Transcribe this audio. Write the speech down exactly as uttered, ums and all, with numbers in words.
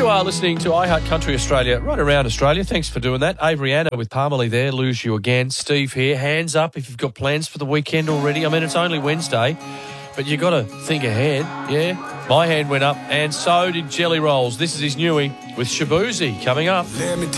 You are listening to iHeart Country Australia, right around Australia. Thanks for doing that. Avery Anna with Parmalee there. Lose you again. Steve here. Hands up if you've got plans for the weekend already. I mean, it's only Wednesday, but you got to think ahead, yeah? My hand went up, and so did Jelly Rolls. This is his newie with Shaboozey coming up.